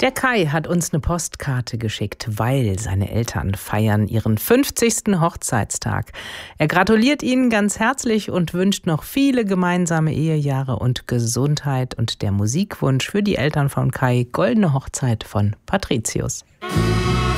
Der Kai hat uns eine Postkarte geschickt, weil seine Eltern feiern ihren 50. Hochzeitstag. Er gratuliert ihnen ganz herzlich und wünscht noch viele gemeinsame Ehejahre und Gesundheit. Und der Musikwunsch für die Eltern von Kai: Goldene Hochzeit von Patricius.